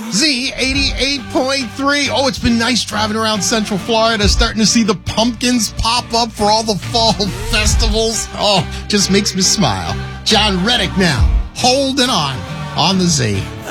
Z88.3. Oh, it's been nice driving around Central Florida, starting to see the pumpkins pop up for all the fall festivals. Oh, just makes me smile. John Reddick now, holding on the Z.